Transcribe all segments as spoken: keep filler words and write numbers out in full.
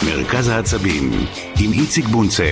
מרכז העצבים עם איציק בונצל.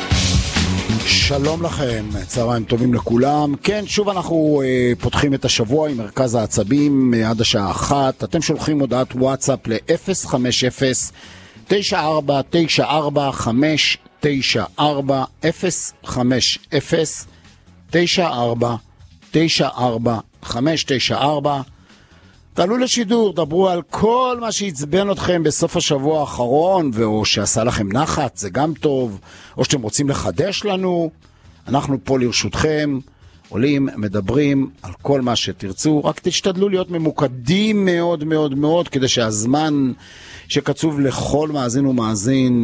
שלום לכם, צהריים טובים לכולם. כן, שוב אנחנו אה, פותחים את השבוע עם מרכז העצבים אה, עד השעה אחת. אתם שולחים הודעת וואטסאפ ל-אפס חמש אפס תשע ארבע תשע ארבע חמש תשע ארבע אפס חמש אפס תשע ארבע תשע ארבע חמש תשע ארבע. תעלו לשידור, דברו על כל מה שהצבן אתכם בסוף השבוע האחרון, או שעשה לכם נחת, זה גם טוב, או שאתם רוצים לחדש לנו. אנחנו פה לרשותכם, עולים, מדברים על כל מה שתרצו, רק תשתדלו להיות ממוקדים מאוד מאוד מאוד, כדי שהזמן שקצוב לכל מאזין ומאזין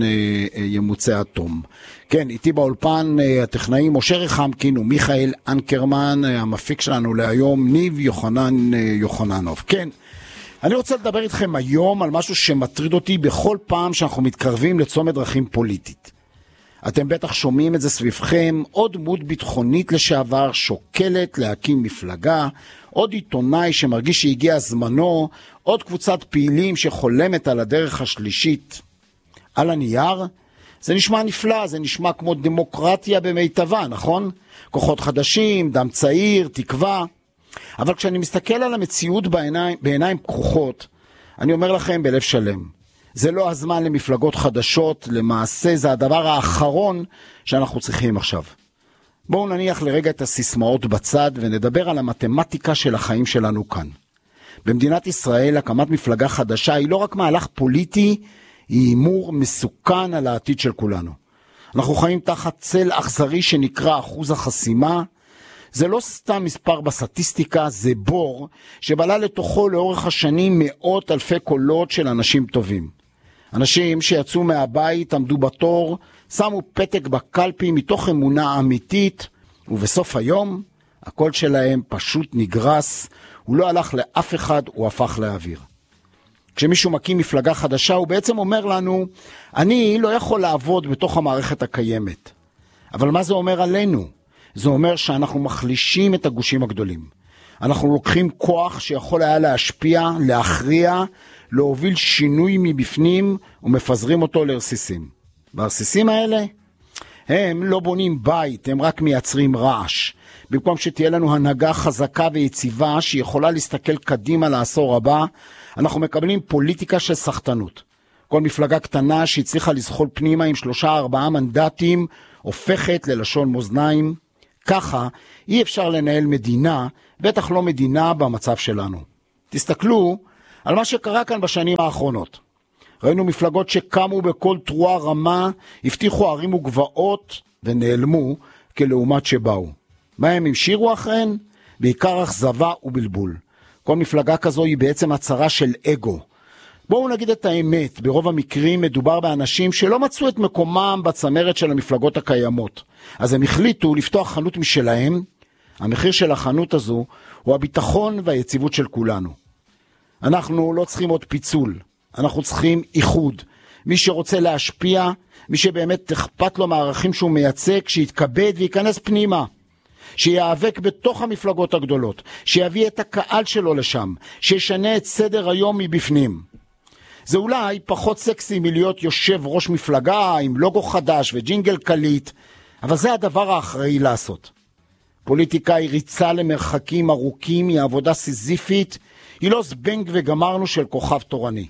ימוצא עד תום. כן, איתי באולפן הטכנאים משה רחמקין ומיכאל אנקרמן, המפיק שלנו להיום ניב יוחנן יוחננוב. כן, אני רוצה לדבר איתכם היום על משהו שמטריד אותי בכל פעם שאנחנו מתקרבים לצומת דרכים פוליטית. אתם בטח שומעים את זה סביבכם, עוד דמות ביטחונית לשעבר שוקלת להקים מפלגה, עוד עיתונאי שמרגיש שהגיע זמנו, עוד קבוצת פעילים שחולמת על הדרך השלישית. על הנייר, זה נשמע נפלא, זה נשמע כמו דמוקרטיה במיטבה, נכון? כוחות חדשים, דם צעיר, תקווה. אבל כשאני מסתכל על המציאות בעיניים, בעיניים פקוחות, אני אומר לכם בלב שלם, זה לא הזמן למפלגות חדשות, למעשה זה הדבר האחרון שאנחנו צריכים עכשיו. בואו נניח לרגע את הסיסמאות בצד ונדבר על המתמטיקה של החיים שלנו כאן. במדינת ישראל הקמת מפלגה חדשה היא לא רק מהלך פוליטי, היא אימור מסוכן על העתיד של כולנו. אנחנו חיים תחת צל אכזרי שנקרא אחוז החסימה. זה לא סתם מספר בסטטיסטיקה, זה בור שבלה לתוכו לאורך השנים מאות אלפי קולות של אנשים טובים. אנשים שיצאו מהבית, עמדו בתור, שמו פתק בקלפי מתוך אמונה אמיתית, ובסוף היום הקול שלהם פשוט נגרס, הוא לא הלך לאף אחד, הוא הפך לאוויר. כשמישהו מקים מפלגה חדשה, הוא בעצם אומר לנו, אני לא יכול לעבוד בתוך המערכת הקיימת. אבל מה זה אומר עלינו? זה אומר שאנחנו מחלישים את הגושים הגדולים. אנחנו לוקחים כוח שיכול היה להשפיע, להכריע, להוביל שינוי מבפנים ומפזרים אותו לרסיסים. והרסיסים האלה, הם לא בונים בית, הם רק מייצרים רעש. במקום שתהיה לנו הנהגה חזקה ויציבה שיכולה להסתכל קדימה לעשור הבא, אנחנו מקבלים פוליטיקה של סחטנות. כל מפלגה קטנה שהצליחה לזחול פנימה עם שלושה ארבעה מנדטים, הופכת ללשון מאזניים. ככה אי אפשר לנהל מדינה, בטח לא מדינה במצב שלנו. תסתכלו על מה שקרה כאן בשנים האחרונות. ראינו מפלגות שקמו בכל תרועה רמה, הבטיחו ערים וגבעות ונעלמו כלעומת שבאו. מה הם המשירו אחריהן? בעיקר אכזבה ובלבול. כל מפלגה כזו היא בעצם הצהרה של אגו. בואו נגיד את האמת, ברוב המקרים מדובר באנשים שלא מצאו את מקומם בצמרת של המפלגות הקיימות. אז הם החליטו לפתוח חנות משלהם. המחיר של החנות הזו הוא הביטחון והיציבות של כולנו. אנחנו לא צריכים עוד פיצול, אנחנו צריכים איחוד. מי שרוצה להשפיע, מי שבאמת אכפת לו מהערכים שהוא מייצג, שיתכבד וייכנס פנימה. שיאבק בתוך המפלגות הגדולות, שיביא את הקהל שלו לשם, שישנה את סדר היום מבפנים. זה אולי פחות סקסי מלהיות יושב ראש מפלגה עם לוגו חדש וג'ינגל קליט, אבל זה הדבר האחראי לעשות. פוליטיקה היא ריצה למרחקים ארוכים, היא עבודה סיזיפית, היא לא זבנג וגמרנו של כוכב תורני.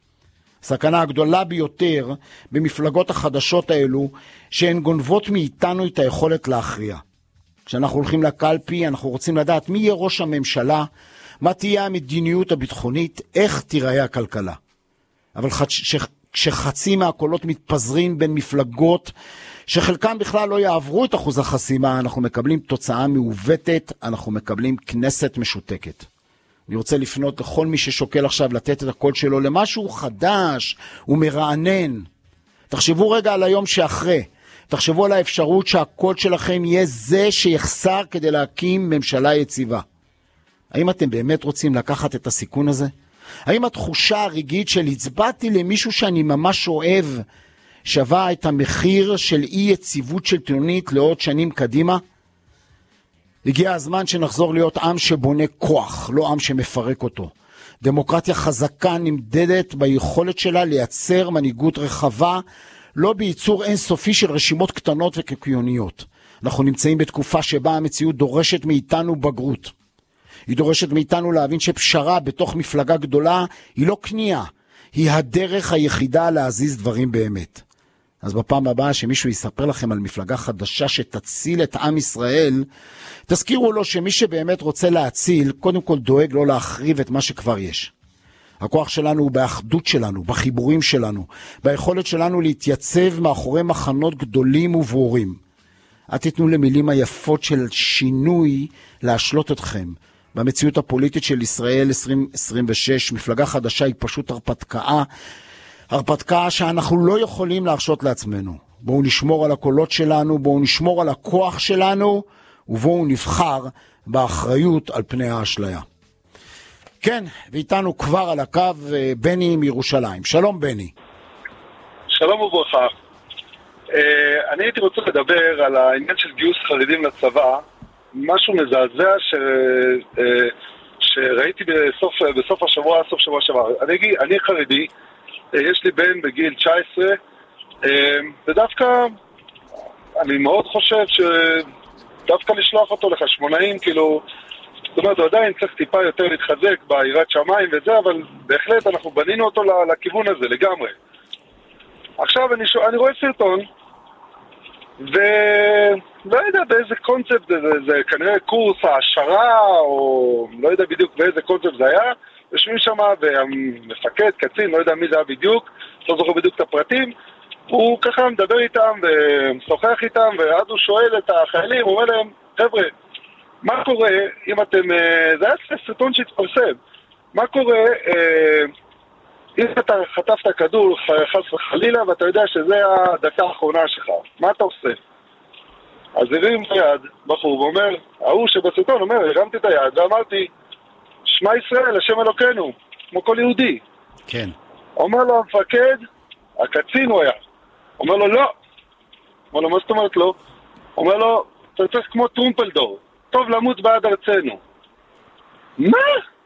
הסכנה הגדולה ביותר במפלגות החדשות האלו, שהן גונבות מאיתנו את היכולת להכריע. כשאנחנו הולכים לקלפי, אנחנו רוצים לדעת מי יהיה ראש הממשלה, מה תהיה המדיניות הביטחונית, איך תיראה הכלכלה. אבל כשחצי מהקולות מתפזרים בין מפלגות, שחלקם בכלל לא יעברו את אחוז החסימה, אנחנו מקבלים תוצאה מעוותת, אנחנו מקבלים כנסת משותקת. אני רוצה לפנות לכל מי ששוקל עכשיו לתת את הקול שלו למשהו חדש ומרענן. תחשבו רגע על היום שאחרי. תחשבו על האפשרות שהקול שלכם יהיה זה שיחסר כדי להקים ממשלה יציבה. האם אתם באמת רוצים לקחת את הסיכון הזה? האם התחושה הרגעית של הצבעתי למישהו שאני ממש אוהב שווה את המחיר של אי יציבות שלטונית לעוד שנים קדימה? הגיע הזמן שנחזור להיות עם שבונה כוח, לא עם שמפרק אותו. דמוקרטיה חזקה נמדדת ביכולת שלה לייצר מנהיגות רחבה, לא בייצור אינסופי של רשימות קטנות וקיקיוניות. אנחנו נמצאים בתקופה שבה המציאות דורשת מאיתנו בגרות. היא דורשת מאיתנו להבין שפשרה בתוך מפלגה גדולה היא לא קנייה, היא הדרך היחידה להזיז דברים באמת. אז בפעם הבאה שמישהו יספר לכם על מפלגה חדשה שתציל את עם ישראל, תזכירו לו שמי שבאמת רוצה להציל, קודם כל דואג לא להחריב את מה שכבר יש. הכוח שלנו הוא באחדות שלנו, בחיבורים שלנו, ביכולת שלנו להתייצב מאחורי מחנות גדולים וברורים. אל תיתנו למילים היפות של שינוי להשלות אתכם. במציאות הפוליטית של ישראל עשרים עשרים ושש, מפלגה חדשה היא פשוט הרפתקה, הרפתקה שאנחנו לא יכולים להרשות לעצמנו. בואו נשמור על הקולות שלנו, בואו נשמור על הכוח שלנו, ובואו נבחר באחריות על פני האשליה. כן, ואיתנו כבר על הקו בני מירושלים. שלום בני. שלום וברכה. אני הייתי רוצה לדבר על העניין של גיוס חרדים לצבא, משהו מזעזע ש... שראיתי בסוף, בסוף השבוע, סוף שבוע שעבר. אני, אני חרדי, יש לי בן בגיל תשע עשרה, ודווקא אני מאוד חושב שדווקא לשלוח אותו לחשמונאים, כאילו, זאת אומרת, הוא עדיין צריך טיפה יותר להתחזק ביראת שמיים וזה, אבל בהחלט אנחנו בנינו אותו לכיוון הזה, לגמרי. עכשיו אני, שו... אני רואה סרטון, ולא יודע באיזה קונספט זה, זה, זה כנראה קורס העשרה, או לא יודע בדיוק באיזה קונספט זה היה, יושבים שם, והמפקד, קצין, לא יודע מי זה היה בדיוק, לא זוכר בדיוק את הפרטים, הוא ככה מדבר איתם ומשוחח איתם, ואז הוא שואל את החיילים, הוא אומר להם, חבר'ה, מה קורה אם אתם, זה היה סרטון שהתפרסם, מה קורה אם אתה חטפת כדור חס וחלילה ואתה יודע שזה הדקה האחרונה שלך, מה אתה עושה? אז הרים את היד בחור ואומר, ההוא שבסרטון אומר, הרמתי את היד ואמרתי, שמע ישראל, השם אלוקינו, כמו כל יהודי. כן. אומר לו המפקד, הקצין הוא היה, אומר לו לא. אומר לו, מה זאת אומרת לא? אומר לו, אתה צריך כמו טרומפלדור, טוב למות בעד ארצנו. מה?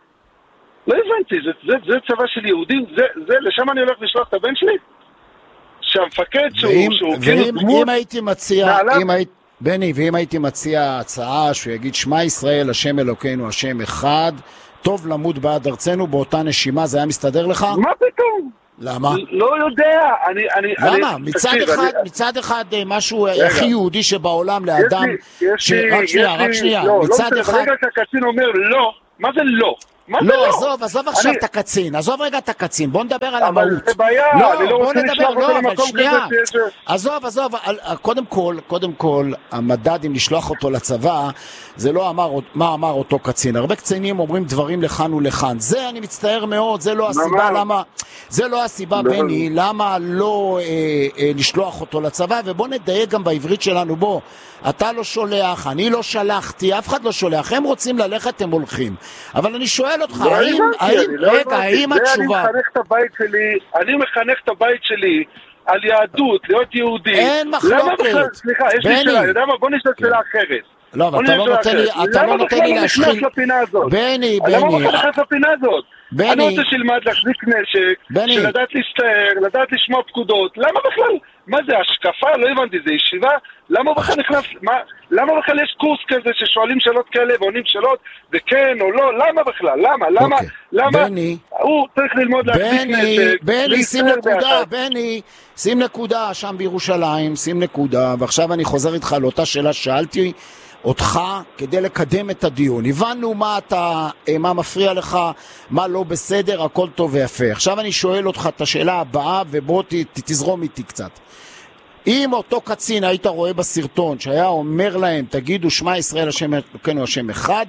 לא הבנתי, זה, זה, זה צבא של יהודים, זה, זה, לשם אני הולך לשלוח את הבן שלי? שהמפקד שהוא, ואם, שהוא ואם, כאילו דמות... אם הייתי מציע, אם היית, בני, ואם הייתי מציע הצעה שהוא יגיד, שמע ישראל, השם אלוקינו, השם אחד, טוב למות בעד ארצנו, באותה נשימה, זה היה מסתדר לך? מה פתאום? למה? לא יודע, אני... אני למה? אני, מצד תקשיב, אחד, אני... מצד אחד, משהו הכי יהודי שבעולם לאדם... יש לי, יש ש... לי, רק שנייה, יש רק לי, שנייה. לא, מצד לא אחד... ברגע שהקצין אומר לא, מה זה לא? מה זה לא, לא? עזוב, עזוב עכשיו אני... את הקצין, עזוב רגע את הקצין, בוא נדבר על אבל המהות. זה בעיה, לא, אני לא בוא רוצה נדבר, לשלוח לא, אותו אבל למקום שנייה. כזה שיש... עזוב, עזוב, קודם כל, קודם כל, המדד אם לשלוח אותו לצבא, זה לא אמר, מה אמר אותו קצין. הרבה קצינים אומרים דברים לכאן ולכאן. זה אני מצטער מאוד, זה לא הסיבה למה, זה לא הסיבה בני, למה לא אה, אה, לשלוח אותו לצבא, ובוא נדייק גם בעברית שלנו, בוא, אתה לא שולח, אני לא שלחתי, אף אחד לא שולח, הם רוצים ללכת, הם הולכים. אבל אני שואל אותך, לא האם, הבנתי, האם, לא רגע, הבנתי. האם זה התשובה... אני מחנך את הבית שלי, אני מחנך את הבית שלי על יהדות, להיות יהודי. אין מחלוקת. למה בכלל, סליחה, יש לי שאלה, יודע מה? בוא נשאל שאלה אחרת. לא, אבל אתה לא נותן לי, אתה לא נותן לי להשחיל... למה בכלל לא נכנס לפינה הזאת? בני, בני... למה בכלל נכנס לפינה הזאת? בני... אני רוצה שילמד להחזיק נשק, שלדעת להסתער, לדעת לשמוע פקודות. למה בכלל? מה זה, השקפה? לא הבנתי, זה ישיבה? למה בכלל נכנס... למה בכלל יש קורס כזה ששואלים שאלות כאלה ועונים שאלות, וכן או לא? למה בכלל? למה? למה? למה? הוא צריך ללמוד להחזיק נשק. בני, שים נקודה, בני, שים נקודה שם בירושלים, שים נקודה, ועכשיו אני חוזר איתך לאותה שאלה ששאלתי אותך כדי לקדם את הדיון. הבנו מה אתה, מה מפריע לך, מה לא בסדר, הכל טוב ויפה. עכשיו אני שואל אותך את השאלה הבאה, ובוא תזרום איתי קצת. אם אותו קצין היית רואה בסרטון שהיה אומר להם, תגידו שמע ישראל השם אלוקינו השם אחד,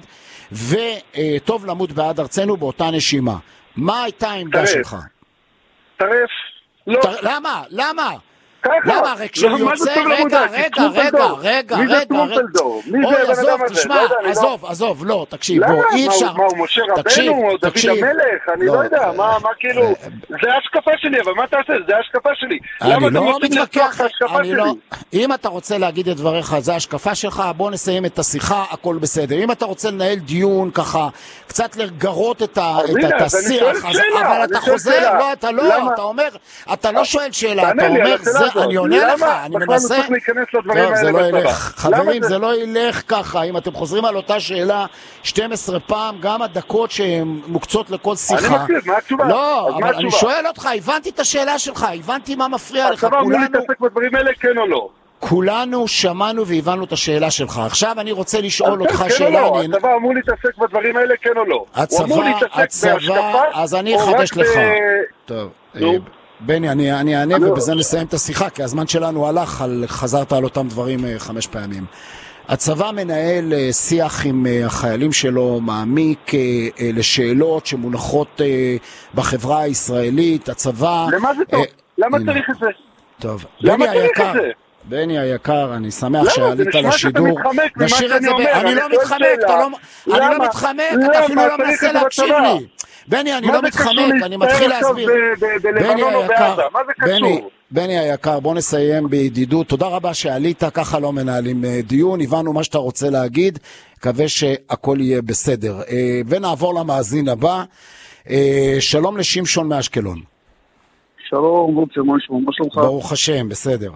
וטוב למות בעד ארצנו באותה נשימה, מה הייתה העמדה שלך? טרף. לא. למה? למה? למה? הרי כשהוא יוצא, רגע, רגע, רגע, רגע, מי זה רגע, טרומפלדור? מי אוי, זה הבן עזוב, אדם הזה? תשמע, עזוב, עזוב, לא, תקשיב, למה? בוא, אי אפשר. מה הוא משה רבנו או דוד המלך? אני לא יודע, מה כאילו, זה ההשקפה שלי, אבל מה אתה עושה? זה ההשקפה שלי. אני לא מתווכח, אני לא, אם אתה רוצה להגיד את דבריך, זה ההשקפה שלך, בוא נסיים את השיחה, הכל בסדר. אם אתה רוצה לנהל דיון ככה, קצת לגרות את השיח, אבל אתה חוזר, לא, אתה לא, אתה אומר, אתה לא שואל שאלה, אתה אומר, אני עונה לך, אני מנסה, טוב, זה לא ילך, חברים, זה לא ילך ככה, אם אתם חוזרים על אותה שאלה שתים עשרה פעם, גם הדקות שהן מוקצות לכל שיחה, אני מקשיב, מה התשובה? לא, אבל אני שואל אותך, הבנתי את השאלה שלך, הבנתי מה מפריע לך, הצבא אמור להתעסק בדברים האלה, כן או לא? כולנו שמענו והבנו את השאלה שלך. עכשיו אני רוצה לשאול אותך כן שאלה. או לא? הצבא אמור להתעסק בדברים האלה, כן או לא? הצבא, הצבא, אז אני אחדש לך. טוב, בני, אני, אני אענה ובזה נסיים את השיחה, כי הזמן שלנו הלך, על, חזרת על אותם דברים חמש פעמים. הצבא מנהל שיח עם החיילים שלו, מעמיק לשאלות שמונחות בחברה הישראלית. הצבא... למה זה טוב? למה צריך את זה? טוב, בני היקר, בני היקר, אני שמח שעלית לשידור. נשאיר את זה, אני לא מתחמק, אני לא מתחמק, אתה אפילו לא מנסה להקשיב לי. בני, אני לא מתחמק, אני מתחיל להסביר. בני היקר, בני, בני היקר, בוא נסיים בידידות. תודה רבה שעלית, ככה לא מנהלים דיון, הבנו מה שאתה רוצה להגיד, מקווה שהכל יהיה בסדר. ונעבור למאזין הבא. שלום לשמשון מאשקלון. שלום, בוקר, מה שלומך? ברוך השם, בסדר.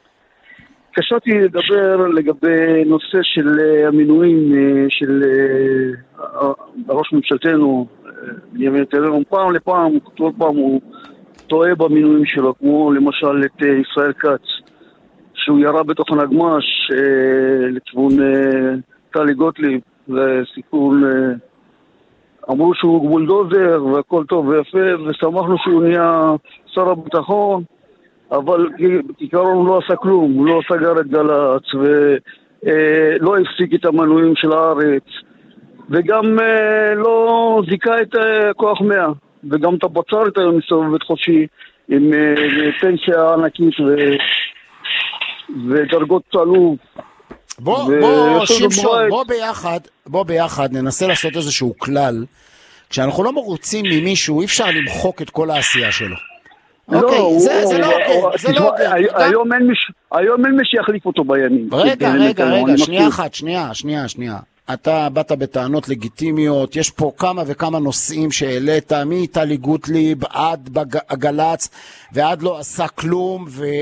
קשרתי לדבר לגבי נושא של המינויים של ראש ממשלתנו, בנימין נתניהו. פעם לפעם, כל פעם הוא טועה במינויים שלו, כמו למשל את ישראל כץ, שהוא ירה בתוך הנגמ"ש לכיוון טלי גוטליב, וסיכון, אמרו שהוא בולדוזר והכל טוב ויפה, ושמחנו שהוא נהיה שר הביטחון, אבל כעיקרון הוא לא עשה כלום, הוא לא סגר את גל"צ ולא הפסיק את המנויים של הארץ, וגם לא זיקה את כוח מאה, וגם את הבצרת היום מסתובבת חופשי עם פנסיה ענקית ודרגות צלוב. בוא, בוא, שמשון, בוא ביחד, בוא ביחד ננסה לעשות איזשהו כלל. כשאנחנו לא מרוצים ממישהו, אי אפשר למחוק את כל העשייה שלו. אוקיי, זה לא הוגן, זה לא הוגן. היום אין מי שיחליף אותו בימים. רגע, רגע, רגע, שנייה אחת, שנייה, שנייה, שנייה. אתה באת בטענות לגיטימיות, יש פה כמה וכמה נושאים שהעלית, מטלי גוטליב עד גל"צ, ועד לא עשה כלום,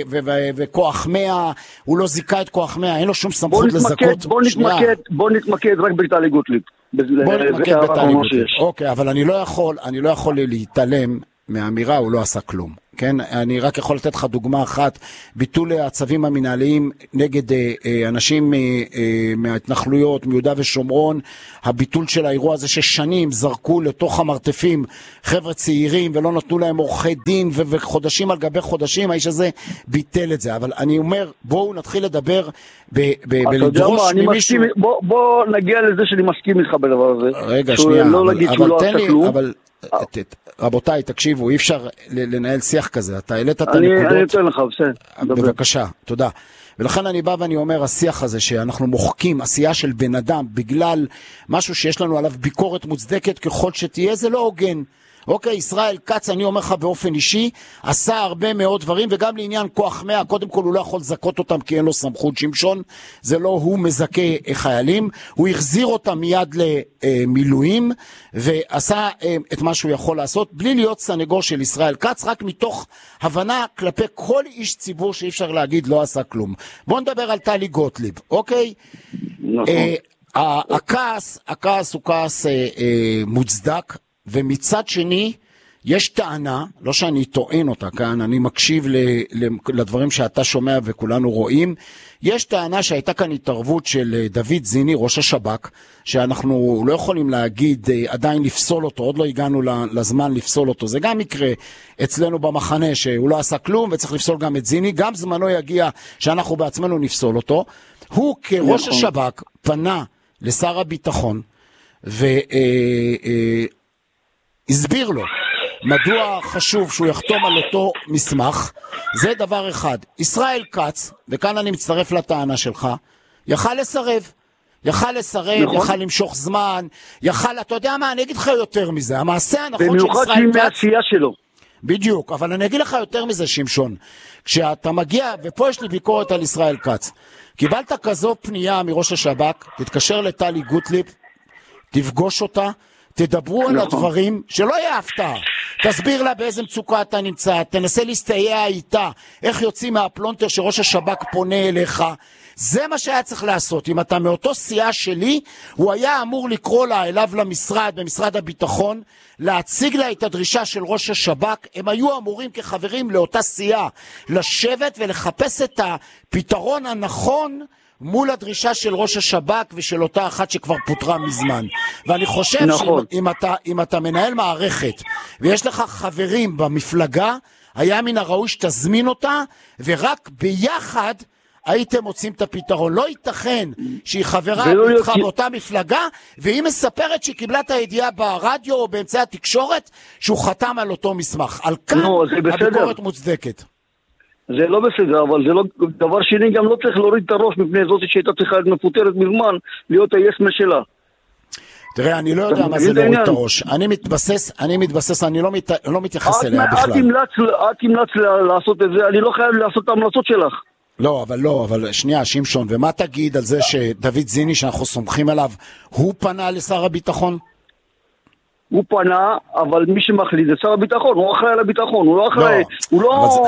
וכוח מאה, הוא לא זיקה את כוח מאה, אין לו שום סמכות לזכות. בוא נתמקד רק בטלי גוטליב. בוא נתמקד בטלי גוטליב. אוקיי, אבל אני לא יכול, אני לא יכול להתעלם מהאמירה, הוא לא עשה כלום. כן, אני רק יכול לתת לך דוגמה אחת, ביטול הצווים המנהליים נגד אה, אה, אנשים אה, אה, מההתנחלויות, מיהודה ושומרון, הביטול של האירוע הזה ששנים זרקו לתוך המרתפים חבר'ה צעירים ולא נתנו להם עורכי דין ו- וחודשים על גבי חודשים, האיש הזה ביטל את זה, אבל אני אומר, בואו נתחיל לדבר ב- ב- בלדרוש ממישהו... בוא, בוא נגיע לזה שאני מסכים איתך בדבר הזה. רגע, שנייה, לא אבל, אבל לא תן לי, אבל... את, את, רבותיי, תקשיבו, אי אפשר לנהל שיח כזה, אתה העלית את אני, הנקודות. אני אתן לך, בסדר. בבקשה, תודה. ולכן אני בא ואני אומר, השיח הזה שאנחנו מוחקים עשייה של בן אדם בגלל משהו שיש לנו עליו ביקורת מוצדקת ככל שתהיה, זה לא הוגן. אוקיי, ישראל כץ, אני אומר לך באופן אישי, עשה הרבה מאוד דברים, וגם לעניין כוח מאה, קודם כל הוא לא יכול לזכות אותם כי אין לו סמכות. שמשון, זה לא הוא מזכה חיילים, הוא החזיר אותם מיד למילואים, ועשה את מה שהוא יכול לעשות, בלי להיות סנגור של ישראל כץ, רק מתוך הבנה כלפי כל איש ציבור שאי אפשר להגיד לא עשה כלום. בואו נדבר על טלי גוטליב, אוקיי? נכון. הכעס, הכעס הוא כעס מוצדק, ומצד שני, יש טענה, לא שאני טוען אותה כאן, אני מקשיב לדברים שאתה שומע וכולנו רואים, יש טענה שהייתה כאן התערבות של דוד זיני, ראש השב"כ, שאנחנו לא יכולים להגיד, עדיין לפסול אותו, עוד לא הגענו לזמן לפסול אותו, זה גם יקרה אצלנו במחנה, שהוא לא עשה כלום וצריך לפסול גם את זיני, גם זמנו יגיע שאנחנו בעצמנו נפסול אותו, הוא כראש השב"כ פנה לשר הביטחון, ו... הסביר לו מדוע חשוב שהוא יחתום על אותו מסמך, זה דבר אחד. ישראל כץ, וכאן אני מצטרף לטענה שלך, יכל לסרב. יכל לסרב, נכון. יכל למשוך זמן, יכל, אתה יודע מה, אני אגיד לך יותר מזה, המעשה הנכון של ישראל כץ... במיוחד שהיא מהעשייה שלו. בדיוק, אבל אני אגיד לך יותר מזה, שמשון, כשאתה מגיע, ופה יש לי ביקורת על ישראל כץ, קיבלת כזו פנייה מראש השב"כ, תתקשר לטלי גוטליב, תפגוש אותה, תדברו נכון. על הדברים, שלא יהיה הפתעה, תסביר לה באיזה מצוקה אתה נמצא, תנסה להסתייע איתה, איך יוצאים מהפלונטר שראש השב"כ פונה אליך, זה מה שהיה צריך לעשות. אם אתה מאותו סיעה שלי, הוא היה אמור לקרוא לה אליו למשרד, במשרד הביטחון, להציג לה את הדרישה של ראש השב"כ. הם היו אמורים כחברים לאותה סיעה לשבת ולחפש את הפתרון הנכון מול הדרישה של ראש השב"כ ושל אותה אחת שכבר פוטרה מזמן. ואני חושב נכון. שאם אתה, אם אתה מנהל מערכת ויש לך חברים במפלגה, היה מן הראוי שתזמין אותה, ורק ביחד הייתם מוצאים את הפתרון. לא ייתכן שהיא חברה איתך באותה מפלגה, והיא מספרת שהיא קיבלה את הידיעה ברדיו או באמצעי התקשורת שהוא חתם על אותו מסמך. על כאן הביקורת מוצדקת. זה לא בסדר, אבל זה לא, דבר שני גם לא צריך להוריד את הראש מפני זאת שהייתה צריכה להיות מפוטרת מזמן, להיות היסמן שלה. תראה, אני לא יודע מה זה להוריד את הראש. אני מתבסס, אני מתבסס, אני לא, מת, לא מתייחס אליה בכלל. את המלץ לעשות את זה, אני לא חייב לעשות את ההמלצות שלך. לא, אבל לא, אבל שנייה, שמשון, ומה תגיד על זה שדוד זיני, שאנחנו סומכים עליו, הוא פנה לשר הביטחון? הוא פנה, אבל מי שמחליט זה שר הביטחון, הוא אחראי על הביטחון, הוא לא אחראי, הוא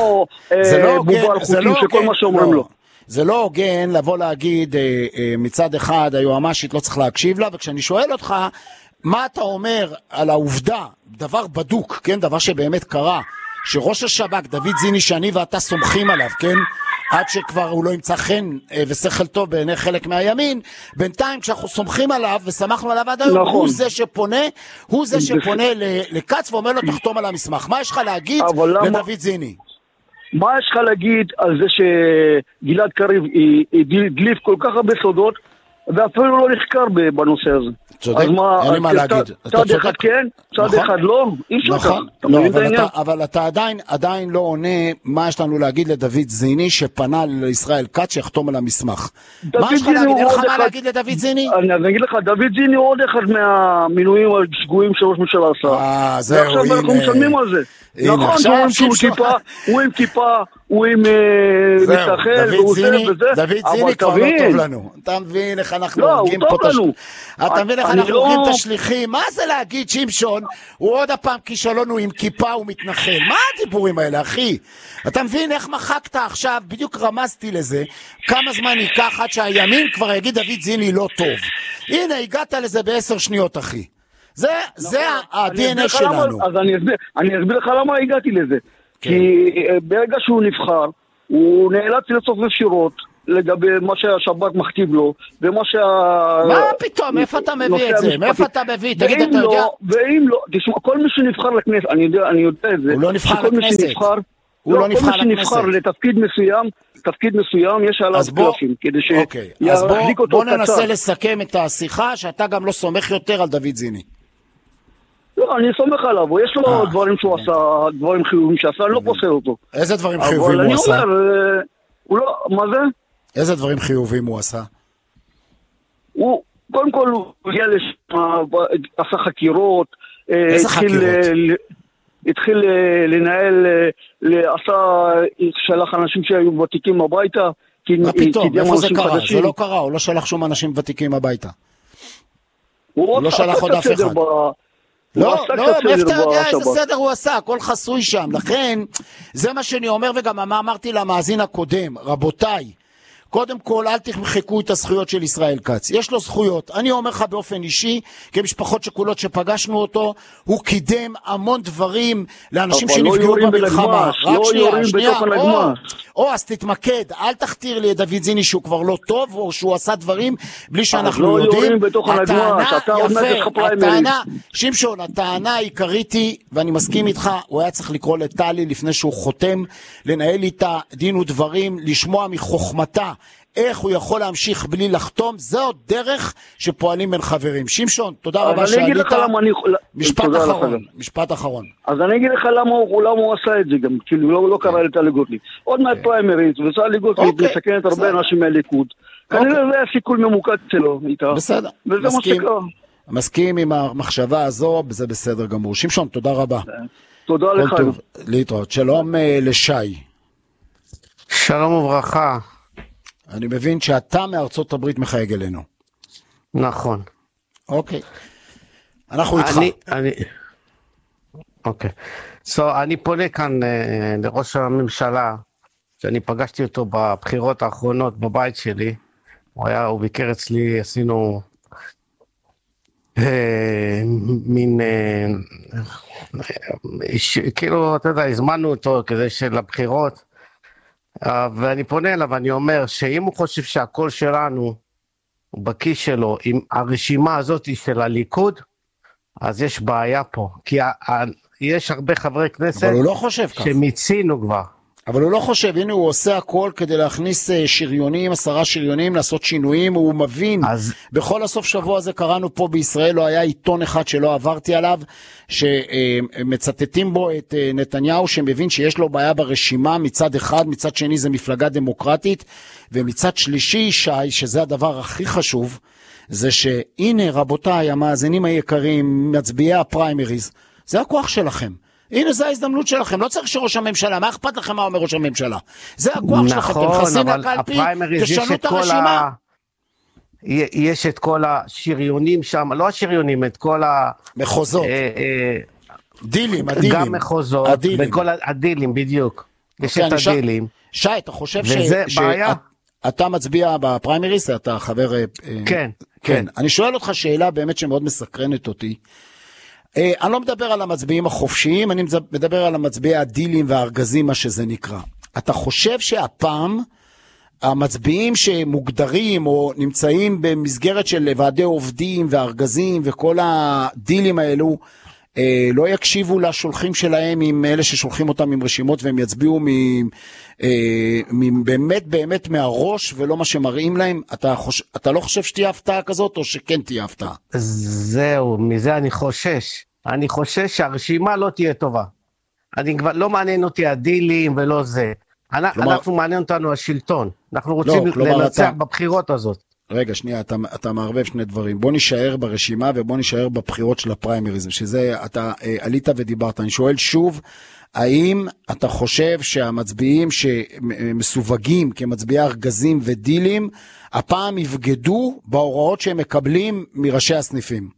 לא בובל חוקים שכל מה שאומרים לו. זה לא הוגן לבוא להגיד, מצד אחד, היועמ"שית לא צריך להקשיב לה, וכשאני שואל אותך, מה אתה אומר על העובדה, דבר בדוק, כן, דבר שבאמת קרה, שראש השב"כ, דוד זיני, שאני ואתה סומכים עליו, כן, עד שכבר הוא לא ימצא חן ושכל טוב בעיני חלק מהימין, בינתיים כשאנחנו סומכים עליו וסמכנו עליו עד היום, הוא זה שפונה, הוא זה שפונה לקץ ואומר לו תחתום על המסמך. מה יש לך להגיד לדוד זיני? מה יש לך להגיד על זה שגלעד קריב הדליף כל כך הרבה סודות ואפילו לא נחקר בנושא הזה? צודק, אין לי מה להגיד. צד אחד כן, צד אחד לא, אי אפשר. אבל אתה עדיין עדיין לא עונה מה יש לנו להגיד לדוד זיני שפנה לישראל כץ שיחתום על המסמך. מה יש לך להגיד? אין לך מה להגיד לדוד זיני? אני אגיד לך, דוד זיני הוא עוד אחד מהמינויים השגויים שראש ממשלה עשה. אה, זהו, הנה. ועכשיו אנחנו משלמים על זה. נכון, הוא עם כיפה, הוא עם מתנחל, והוא עושה וזה. דוד זיני כבר לא טוב לנו. אתה מבין איך אנחנו הורגים פה את השליחים? אתה מבין איך אנחנו הורגים את השליחים? מה זה להגיד שמשון? הוא עוד הפעם כישלון, הוא עם כיפה, הוא מתנחל. מה הדיבורים האלה, אחי? אתה מבין איך מחקת עכשיו, בדיוק רמזתי לזה, כמה זמן ייקח עד שהימין כבר יגיד דוד זיני לא טוב. הנה, הגעת לזה בעשר שניות, אחי. זה, זה ה-די אן איי שלנו. אז אני אסביר, אני אסביר לך למה הגעתי לזה. כי ברגע שהוא נבחר, הוא נאלץ לצוף ישירות לגבי מה שהשב"כ מכתיב לו, ומה שה... מה פתאום? איפה אתה מביא את זה? מאיפה אתה מביא? תגיד, אתה יודע? ואם לא, תשמע, כל מי שנבחר לכנסת, אני יודע, אני יודע את זה. הוא לא נבחר לכנסת. הוא לא נבחר לכנסת. כל מי שנבחר לתפקיד מסוים, תפקיד מסוים, יש עליו קלפים, כדי שיחזיק אותו קצר. בוא ננסה לסכם את השיחה, שאתה גם לא סומך יותר על דוד זיני. לא, אני סומך עליו, יש לו דברים שהוא עשה, דברים חיובים שעשה, אני לא פוסל אותו. איזה דברים חיובים הוא עשה? אבל אני אומר, הוא לא, מה זה? איזה דברים חיובים הוא עשה? הוא, קודם כל הוא הגיע לשם, עשה חקירות. איזה חקירות? התחיל לנהל, עשה, שלח אנשים שהיו ותיקים הביתה. מה פתאום? איפה זה קרה? זה לא קרה, הוא לא שלח שום אנשים ותיקים הביתה. הוא לא שלח עוד אף אחד. לא, לא, מאיפה אתה יודע איזה סדר הוא עשה, הכל חסוי שם, לכן זה מה שאני אומר וגם מה אמרתי למאזין הקודם, רבותיי, קודם כל אל תמחקו את הזכויות של ישראל כץ, יש לו זכויות, אני אומר לך באופן אישי, כמשפחות שכולות שפגשנו אותו, הוא קידם המון דברים לאנשים שנפגעו במלחמה, רק שנייה, שנייה, או, או אז תתמקד, אל תכתיר לי את דוד זיני שהוא כבר לא טוב, או שהוא עשה דברים בלי שאנחנו יודעים, הטענה, יפה, הטענה, שמשון, הטענה העיקרית היא, ואני מסכים איתך, הוא היה צריך לקרוא לטלי לפני שהוא חותם, לנהל איתה דין ודברים, לשמוע מחוכמתה, איך הוא יכול להמשיך בלי לחתום, זו דרך שפועלים בין חברים. שמשון, תודה רבה שעלית. משפט אחרון, משפט אחרון. אז אני אגיד לך למה הוא עשה את זה גם, כאילו לא קרא לטלי גוטליב. עוד מהפריימריז, וטלי גוטליב מסכנת הרבה אנשים מהליכוד. כנראה זה היה סיכול ממוקד שלו איתה. בסדר, מסכים עם המחשבה הזו, זה בסדר גמור. שמשון, תודה רבה. תודה לך. להתראות. שלום לשי. שלום וברכה. אני מבין שאתה מארצות הברית מחייג אלינו. נכון. אוקיי. אנחנו איתך. אני, אני... אוקיי. So, אני פונה כאן uh, לראש הממשלה, שאני פגשתי אותו בבחירות האחרונות בבית שלי. הוא היה, הוא ביקר אצלי, עשינו uh, מין, uh, ש, כאילו, אתה יודע, הזמנו אותו כדי שלבחירות, Uh, ואני פונה אליו, אני אומר שאם הוא חושב שהכל שלנו הוא בכיס שלו עם הרשימה הזאת של הליכוד, אז יש בעיה פה, כי ה- ה- יש הרבה חברי כנסת אבל הוא לא חושב כך. שמיצינו כבר. אבל הוא לא חושב, הנה הוא עושה הכל כדי להכניס שריונים, עשרה שריונים, לעשות שינויים, הוא מבין. אז... בכל הסוף שבוע הזה קראנו פה בישראל, לא היה עיתון אחד שלא עברתי עליו, שמצטטים בו את נתניהו, שמבין שיש לו בעיה ברשימה מצד אחד, מצד שני זה מפלגה דמוקרטית, ומצד שלישי, שי, שזה הדבר הכי חשוב, זה שהנה רבותיי, המאזינים היקרים, מצביעי הפריימריז, זה הכוח שלכם. הנה, זו ההזדמנות שלכם, לא צריך שראש הממשלה, מה אכפת לכם מה אומר ראש הממשלה? זה הכוח נכון, שלכם, אתם נכנסים לקלפי, תשנו את הרשימה. ה... יש את כל השריונים שם, לא השריונים, את כל ה... מחוזות. אה, אה, דילים, הדילים. גם מחוזות, הדילים. וכל הדילים, בדיוק. יש את הדילים. שי, אתה חושב ש... וזה בעיה? אתה מצביע בפריימריס, אתה חבר... כן, כן. אני שואל אותך שאלה באמת שמאוד מסקרנת אותי. אני לא מדבר על המצביעים החופשיים, אני מדבר על המצביעי הדילים והארגזים, מה שזה נקרא. אתה חושב שהפעם המצביעים שמוגדרים או נמצאים במסגרת של ועדי עובדים והארגזים וכל הדילים האלו, לא יקשיבו לשולחים שלהם עם אלה ששולחים אותם עם רשימות, והם יצביעו באמת באמת מהראש ולא מה שמראים להם? אתה, חוש... אתה לא חושב שתהיה הפתעה כזאת או שכן תהיה הפתעה? זהו, מזה אני חושש. אני חושש שהרשימה לא תהיה טובה. אני כבר לא מעניין אותי הדילים ולא זה. כלומר... אנחנו מעניין אותנו השלטון. אנחנו רוצים לא, לנצח אתה... בבחירות הזאת. רגע, שנייה, אתה, אתה מערבב שני דברים. בוא נשאר ברשימה ובוא נשאר בבחירות של הפריימריזם, שזה אתה אה, עלית ודיברת. אני שואל שוב, האם אתה חושב שהמצביעים שמסווגים כמצביעי ארגזים ודילים, הפעם יבגדו בהוראות שהם מקבלים מראשי הסניפים?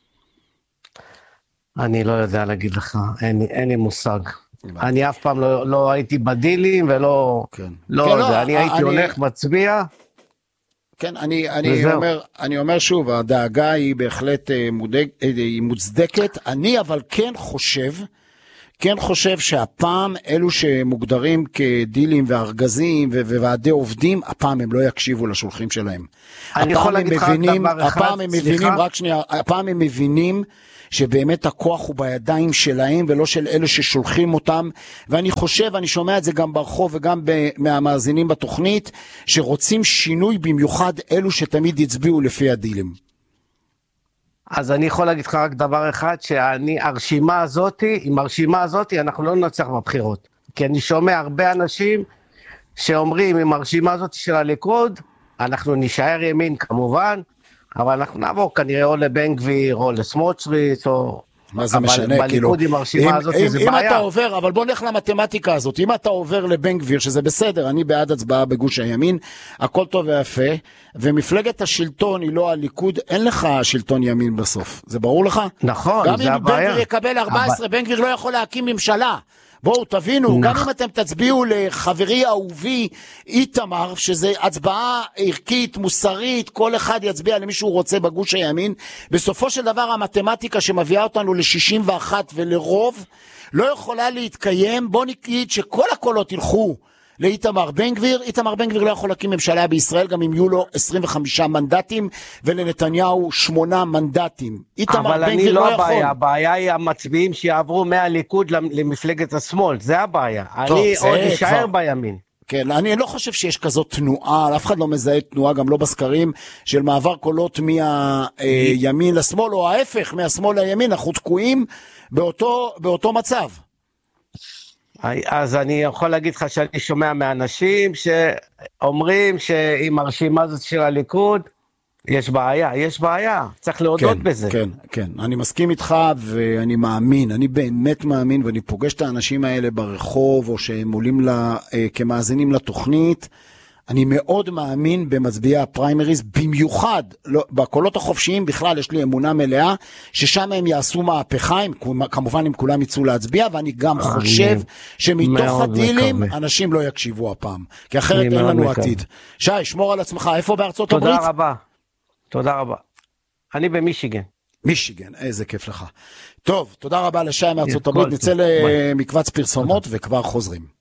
אני לא יודע להגיד לך, אין, אין לי מושג. אני אף פעם לא, לא הייתי בדילים ולא, כן. לא, כן, לא, אני הייתי אני... הולך מצביע. כן, אני, אני אומר, אני אומר שוב, הדאגה היא בהחלט מודג, היא מוצדקת. אני אבל כן חושב, כן חושב שהפעם אלו שמוגדרים כדילים וארגזים וועדי עובדים, הפעם הם לא יקשיבו לשולחים שלהם. אני יכול להגיד לך דבר אחד, הפעם הם מבינים, רק שנייה, הפעם הם מבינים שבאמת הכוח הוא בידיים שלהם ולא של אלה ששולחים אותם, ואני חושב, אני שומע את זה גם ברחוב וגם מהמאזינים בתוכנית, שרוצים שינוי במיוחד אלו שתמיד יצביעו לפי הדילים. אז אני יכול להגיד לך רק דבר אחד, שאני, הרשימה הזאת, עם הרשימה הזאת אנחנו לא נצח בבחירות, כי אני שומע הרבה אנשים שאומרים עם הרשימה הזאת של הליכוד, אנחנו נשאר ימין כמובן, אבל אנחנו נעבור כנראה או לבן גביר, או לסמוטריץ', או... מה זה משנה, כאילו... בליכוד עם הרשימה הזאת, זה אם בעיה. אתה עובר, אבל בוא נלך למתמטיקה הזאת, אם אתה עובר לבן גביר, שזה בסדר, אני בעד הצבעה בגוש הימין, הכל טוב ויפה, ומפלגת השלטון היא לא הליכוד, אין לך שלטון ימין בסוף, זה ברור לך? נכון, זה הבעיה. גם אם בן גביר יקבל ארבע עשרה, בן גביר לא יכול להקים ממשלה. בואו תבינו, גם אם אתם תצביעו לחברי אהובי איתמר, שזה הצבעה ערכית, מוסרית, כל אחד יצביע למי שהוא רוצה בגוש הימין, בסופו של דבר המתמטיקה שמביאה אותנו ל-שישים ואחת ולרוב, לא יכולה להתקיים. בואו נגיד שכל הקולות ילכו לאיתמר בן גביר. איתמר בן גביר לא יכול להקים ממשלה בישראל, גם אם יהיו לו עשרים וחמישה מנדטים, ולנתניהו שמונה מנדטים. איתמר בן גביר לא, לא יכול. אבל אני לא הבעיה, הבעיה היא המצביעים שיעברו מהליכוד למפלגת השמאל, זה הבעיה. טוב, אני זה עוד נשאר כבר... בימין. כן, אני לא חושב שיש כזאת תנועה, אף אחד לא מזהה תנועה, גם לא בסקרים, של מעבר קולות מהימין לשמאל, או ההפך, מהשמאל לימין, אנחנו תקועים באותו, באותו מצב. אז אני יכול להגיד לך שאני שומע מאנשים שאומרים שעם הרשימה הזאת של הליכוד, יש בעיה, יש בעיה, צריך להודות כן, בזה. כן, כן, אני מסכים איתך ואני מאמין, אני באמת מאמין, ואני פוגש את האנשים האלה ברחוב, או שהם עולים לה, כמאזינים לתוכנית, אני מאוד מאמין במצביעי הפריימריז, במיוחד, לא, בקולות החופשיים בכלל יש לי אמונה מלאה, ששם הם יעשו מהפכה, הם, כמובן אם כולם יצאו להצביע, ואני גם חושב שמתוך הדילים, מקווה. אנשים לא יקשיבו הפעם, כי אחרת אין לנו מקווה. עתיד. שי, שמור על עצמך, איפה בארצות תודה הברית? תודה רבה, תודה רבה. אני במישיגן. מישיגן, איזה כיף לך. טוב, תודה רבה לשי מארצות הברית, נצא למקבץ פרסומות וכבר חוזרים.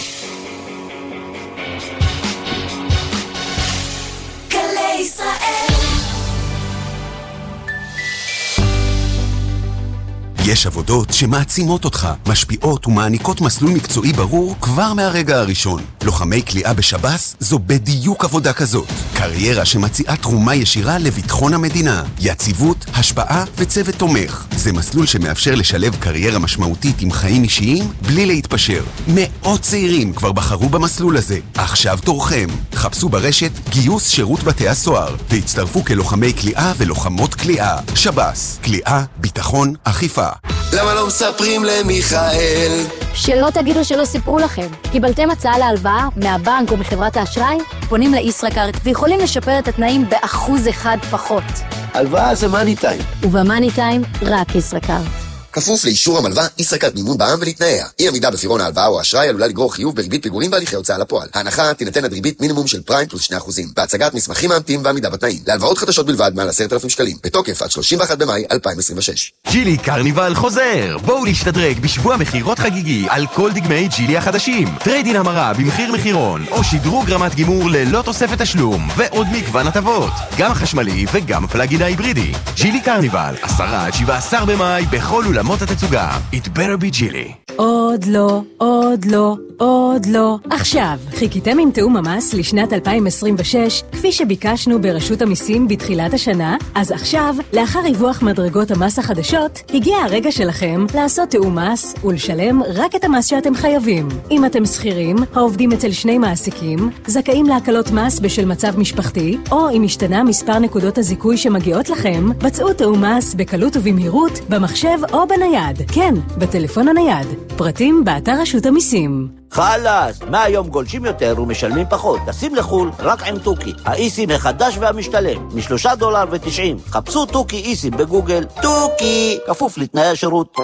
יש עבודות שמעצימות אותך, משפיעות ומעניקות מסלול מקצועי ברור כבר מהרגע הראשון. לוחמי כליאה בשב"ס זו בדיוק עבודה כזאת. קריירה שמציעה תרומה ישירה לביטחון המדינה, יציבות, השפעה וצוות תומך. זה מסלול שמאפשר לשלב קריירה משמעותית עם חיים אישיים בלי להתפשר. מאות צעירים כבר בחרו במסלול הזה. עכשיו תורכם. חפשו ברשת גיוס שירות בתי הסוהר והצטרפו כלוחמי כליאה ולוחמות כליאה. שב"ס, כליאה, ביטחון, אכיפה. למה לא מספרים למיכאל? שלא תגידו שלא סיפרו לכם. קיבלתם הצעה להלוואה מהבנק או מחברת האשראי? פונים לישראכרט ויכולים לשפר את התנאים באחוז אחד פחות. הלוואה זה מאני טיים. ובמאני טיים רק ישראכרט. כפוף לאישור המלווה, ישראכרט מימון בע"מ ולתנאיה. אי עמידה בפירעון ההלוואה או האשראי עלולה לגרור חיוב בריבית פיגורים והליכי הוצאה לפועל. ההנחה תינתן עד ריבית מינימום של פריים פלוס שני אחוזים. בהצגת מסמכים מאמתים ועמידה בתנאים. להלוואות חדשות בלבד מעל עשרת אלפים שקלים. בתוקף עד שלושים ואחד במאי אלפיים עשרים ושש. ג'ילי קרניבל חוזר. בואו להשתדרג בשבוע מחירות חגיגי על כל דגמי ג'ילי החדשים. טריידין המרה במחיר מחירון או שדרוג רמת גימור ללא תוספת תשלום ועוד מגוון הטבות. גם החשמלי וגם הפלאגין ההיברידי. ג'ילי קרניבל, עשרה עד שבעה עשר במאי בכל אולמות התצוגה. It better be Gilly. עוד לא, עוד לא, עוד לא. עכשיו, חיכיתם עם תאום המס לשנת אלפיים עשרים ושש, כפי שביקשנו ברשות המיסים בתחילת השנה? אז עכשיו, לאחר ריווח מדרגות המס החדשות, הגיע הרגע שלכם לעשות תאום מס ולשלם רק את המס שאתם חייבים. אם אתם שכירים, העובדים אצל שני מעסיקים, זכאים להקלות מס בשל מצב משפחתי, או אם השתנה מספר נקודות הזיכוי שמגיעות לכם, בצעו תאום מס בקלות ובמהירות, במחשב או בנייד. כן, בטלפון הנייד. פרטים באתר רשות המיסים. חלאס, מהיום גולשים יותר ומשלמים פחות. תשים לחול רק עם טוקי. האיסים החדש והמשתלם, משלושה דולר ותשעים. חפשו טוקי איסים בגוגל. טוקי, כפוף לתנאי השירות.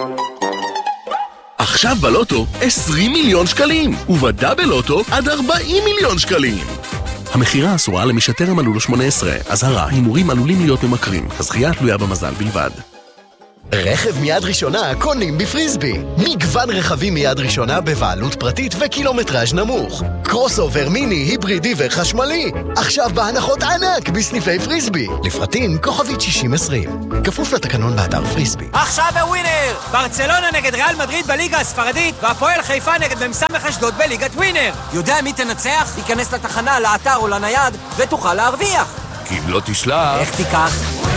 עכשיו בלוטו עשרים מיליון שקלים, ובדאבל לוטו עד ארבעים מיליון שקלים. המחירה אסורה למי שטרם מלאו לו שמונה עשרה. אזהרה, הימורים עלולים להיות ממכרים. הזכייה תלויה במזל בלבד. רכב מיד ראשונה קונים בפריסבי. מגוון רכבים מיד ראשונה בבעלות פרטית וקילומטראז' נמוך. קרוס אובר מיני, היברידי וחשמלי. עכשיו בהנחות ענק בסניפי פריסבי. לפרטים כוכבית שישים עשרים. כפוף לתקנון באתר פריסבי. עכשיו בווינר! ברצלונה נגד ריאל מדריד בליגה הספרדית, והפועל חיפה נגד מ"ס אשדוד בליגת ווינר. יודע מי תנצח? ייכנס לתחנה, לאתר או לנייד ותוכל להרוויח. כי אם לא תשלח... איך תיקח?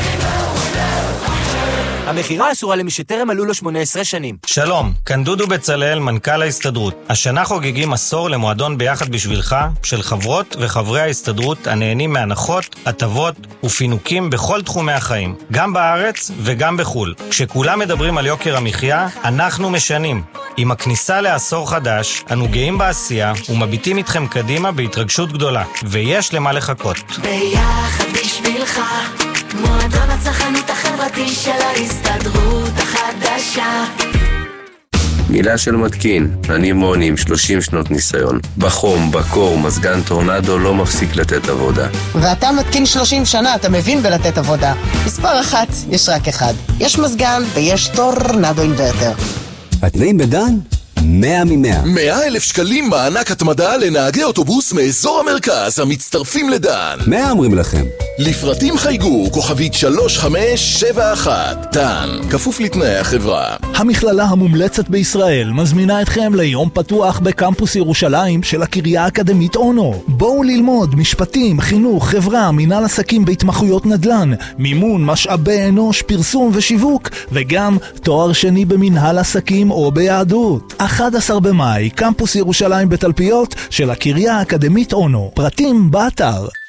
המחירה אסורה למי שטרם מלאו לו שמונה עשרה שנים. שלום, כאן דודו בצלאל, מנכ"ל ההסתדרות. השנה חוגגים עשור למועדון ביחד בשבילך, של חברות וחברי ההסתדרות הנהנים מהנחות, הטבות ופינוקים בכל תחומי החיים, גם בארץ וגם בחול. כשכולם מדברים על יוקר המחיה, אנחנו משנים. עם הכניסה לעשור חדש, אנו גאים בעשייה ומביטים איתכם קדימה בהתרגשות גדולה, ויש למה לחכות. ביחד בשבילך, מועדון הצרכנות החברתי של ההסתדרות החדשה. מילה של מתקין, אני מוני עם שלושים שנות ניסיון. בחום, בקור, מזגן טורנדו לא מפסיק לתת עבודה. ואתה מתקין שלושים שנה, אתה מבין בלתת עבודה. מספר אחת, יש רק אחד. יש מזגן ויש טורנדו אינברטר. התנאים בדן מאה ממאה. מאה אלף שקלים מענק התמדה לנהגי אוטובוס מאזור המרכז המצטרפים לדן. מאה אומרים לכם. לפרטים חייגו כוכבית שלוש חמש שבע אחת. דן, כפוף לתנאי החברה. המכללה המומלצת בישראל מזמינה אתכם ליום פתוח בקמפוס ירושלים של הקריה האקדמית אונו. בואו ללמוד משפטים, חינוך, חברה, מנהל עסקים בהתמחויות נדל"ן, מימון, משאבי אנוש, פרסום ושיווק, וגם תואר שני במנהל עסקים או ביהדות. אחד עשר במאי, קמפוס ירושלים בתלפיות של הקריה האקדמית אונו. פרטים באתר.